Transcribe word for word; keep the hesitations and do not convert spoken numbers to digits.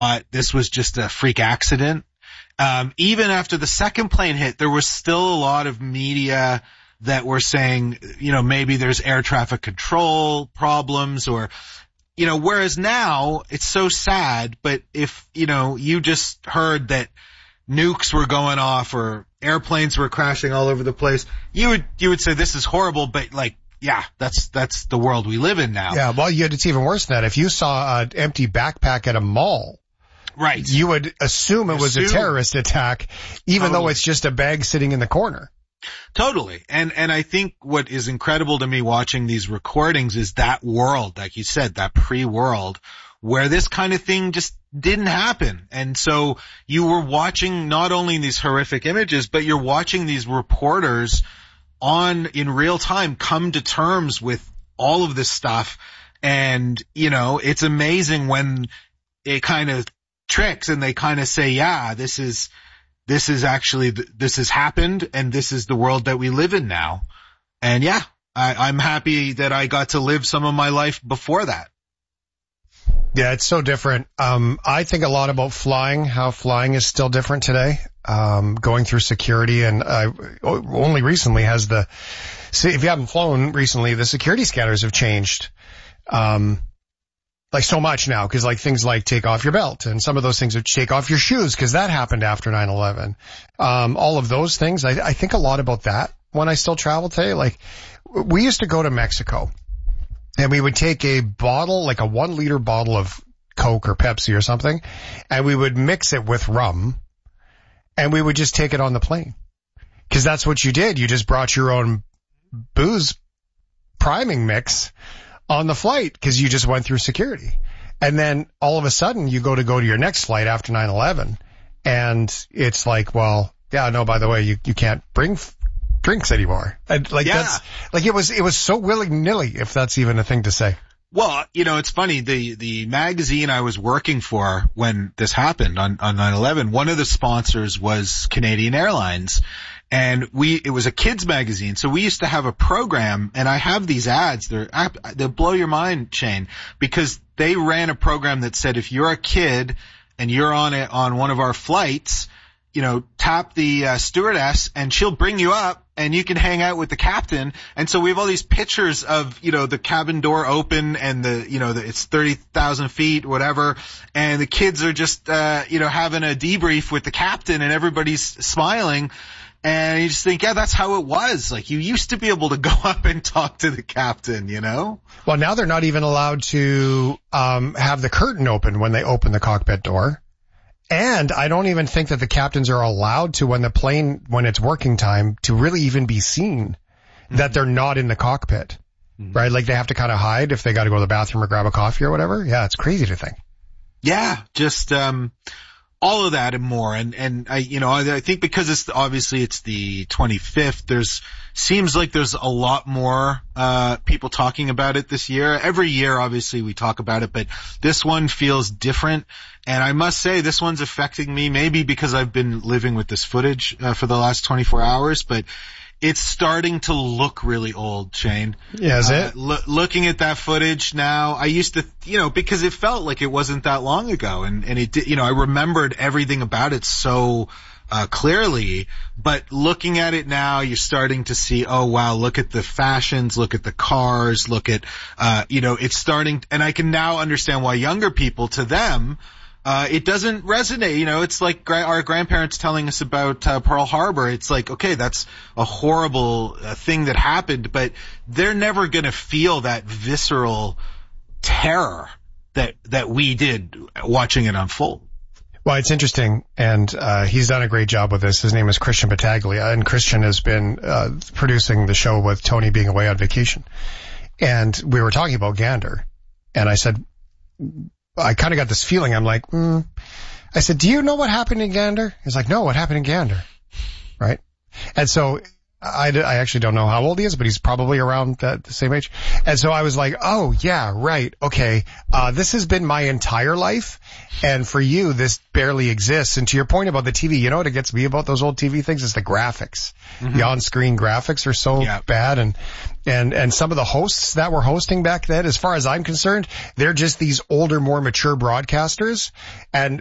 uh, this was just a freak accident. Um, even after the second plane hit, there was still a lot of media that were saying, you know, maybe there's air traffic control problems or, you know, whereas now it's so sad, but if, you know, you just heard that nukes were going off or airplanes were crashing all over the place, you would, you would say this is horrible, but like, yeah, that's, that's the world we live in now. Yeah. Well, yet it's even worse than that. If you saw an empty backpack at a mall, right, you would assume it was assume. a terrorist attack, even totally. though it's just a bag sitting in the corner. Totally. And, and I think what is incredible to me watching these recordings is that world, like you said, that pre-world where this kind of thing just didn't happen. And so you were watching not only these horrific images, but you're watching these reporters on in real time come to terms with all of this stuff. And, you know, it's amazing when it kind of tricks and they kind of say, yeah, this is, this is actually, this has happened and this is the world that we live in now. And yeah, I, I'm happy that I got to live some of my life before that. Yeah, it's so different. Um, I think a lot about flying, how flying is still different today. Um, going through security and, uh, only recently has the, see, if you haven't flown recently, the security scanners have changed. Um, like so much now, cause like things like take off your belt and some of those things are take off your shoes, cause that happened after nine eleven. Um, all of those things, I, I think a lot about that when I still travel today. Like we used to go to Mexico and we would take a bottle, like a one liter bottle of Coke or Pepsi or something, and we would mix it with rum and we would just take it on the plane. Cause that's what you did. You just brought your own booze priming mix on the flight because you just went through security. And then all of a sudden you go to go to your next flight after nine eleven and it's like, well, yeah, no, by the way, you, you can't bring f- drinks anymore. And like yeah. that's like it was, it was so willy-nilly, if that's even a thing to say. Well, you know, it's funny. The, the magazine I was working for when this happened on, on nine eleven, one of the sponsors was Canadian Airlines. And we, it was a kids magazine. So we used to have a program and I have these ads. They're, they'll blow your mind, Shane, because they ran a program that said if you're a kid and you're on it on one of our flights, you know, tap the uh, stewardess and she'll bring you up and you can hang out with the captain. And so we have all these pictures of, you know, the cabin door open and the, you know, the, it's thirty thousand feet, whatever. And the kids are just, uh, you know, having a debrief with the captain and everybody's smiling. And you just think, yeah, that's how it was. Like you used to be able to go up and talk to the captain, you know? Well, now they're not even allowed to, um, have the curtain open when they open the cockpit door. And I don't even think that the captains are allowed to, when the plane, when it's working time, to really even be seen mm-hmm. that they're not in the cockpit, mm-hmm. right? Like they have to kind of hide if they got to go to the bathroom or grab a coffee or whatever. Yeah, it's crazy to think. Yeah, just, um, all of that and more. And, and I, you know, I, I think because it's obviously it's the twenty-fifth, there's, seems like there's a lot more, uh, people talking about it this year. Every year, obviously, we talk about it, but this one feels different. And I must say, this one's affecting me, maybe because I've been living with this footage, uh, for the last twenty-four hours, but it's starting to look really old, Shane. Yeah, is uh, it? Lo- looking at that footage now, I used to, you know, because it felt like it wasn't that long ago, and and it did, you know, I remembered everything about it so uh clearly, but looking at it now, you're starting to see, oh wow, look at the fashions, look at the cars, look at, uh, you know, it's starting, and I can now understand why younger people, to them, Uh, it doesn't resonate, you know, it's like gra- our grandparents telling us about uh, Pearl Harbor. It's like, okay, that's a horrible uh, thing that happened, but they're never going to feel that visceral terror that, that we did watching it unfold. Well, it's interesting, and uh he's done a great job with this. His name is Christian Battaglia, and Christian has been uh producing the show with Tony being away on vacation. And we were talking about Gander, and I said, I kind of got this feeling. I'm like, mm. I said, do you know what happened in Gander? He's like, no, what happened in Gander? Right? And so I, I actually don't know how old he is, but he's probably around that, the same age. And so I was like, oh yeah, right. Okay. Uh, this has been my entire life. And for you, this barely exists. And to your point about the T V, you know what it gets me about those old T V things is the graphics. Mm-hmm. The on-screen graphics are so yeah. bad. And, and, and some of the hosts that were hosting back then, as far as I'm concerned, they're just these older, more mature broadcasters. And